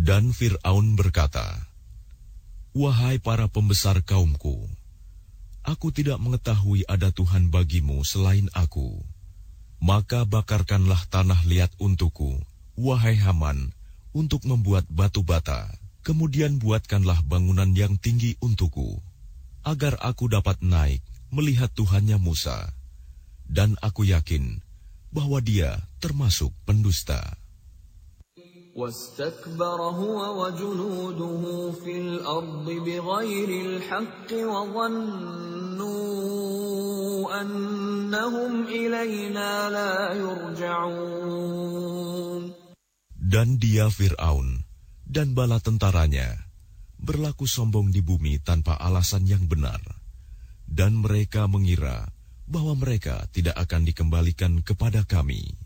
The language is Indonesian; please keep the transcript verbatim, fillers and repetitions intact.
Dan Fir'aun berkata, "Wahai para pembesar kaumku, aku tidak mengetahui ada Tuhan bagimu selain aku. Maka bakarkanlah tanah liat untukku, wahai Haman, untuk membuat batu bata. Kemudian buatkanlah bangunan yang tinggi untukku, agar aku dapat naik melihat Tuhannya Musa. Dan aku yakin bahwa dia termasuk pendusta." واستكبر هو وجنوده في الأرض بغير الحق وظنوا أنهم إلينا لا يرجعون. Dan dia Fir'aun dan bala tentaranya berlaku sombong di bumi tanpa alasan yang benar, dan mereka mengira bahwa mereka tidak akan dikembalikan kepada kami.